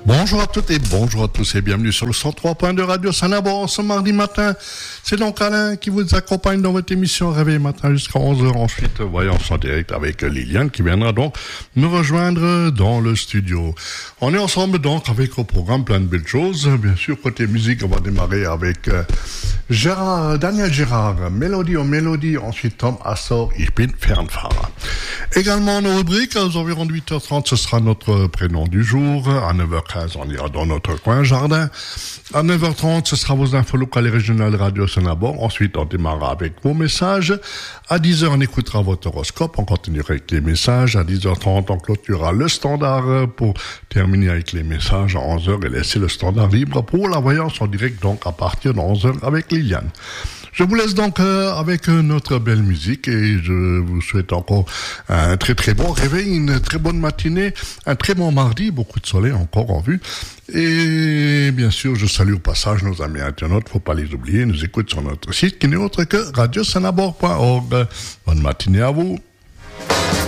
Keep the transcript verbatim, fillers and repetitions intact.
Bonjour à toutes et bonjour à tous et bienvenue sur le cent trois point deux Radio Sanabon ce mardi matin. C'est donc Alain qui vous accompagne dans votre émission Réveil Matin jusqu'à onze heures. Ensuite, voyance en direct avec Liliane qui viendra donc nous rejoindre dans le studio. On est ensemble donc avec au programme plein de belles choses. Bien sûr, côté musique, on va démarrer avec euh, Gérard, Daniel Gérard, Mélodie au Mélodie. Ensuite, Tom Assor, Ich bin Fernfahrer. Également, nos rubriques, aux environs de huit heures trente, ce sera notre prénom du jour. À neuf heures quinze, on ira dans notre coin jardin. À neuf heures trente, ce sera vos infos locales et régionales Radio Sanabon. Ensuite, on démarrera avec vos messages. À dix heures, on écoutera votre horoscope. On continuera avec les messages. À dix heures trente, on clôturera le standard pour terminer avec les messages à onze heures et laisser le standard libre pour la voyance en direct, donc à partir de onze heures avec Liliane. Je vous laisse donc euh, avec euh, notre belle musique et je vous souhaite encore un très très bon réveil, une très bonne matinée, un très bon mardi, beaucoup de soleil encore en vue. Et bien sûr, je salue au passage nos amis internautes, faut pas les oublier, ils nous écoutent sur notre site qui n'est autre que radio sanabor point org. Bonne matinée à vous.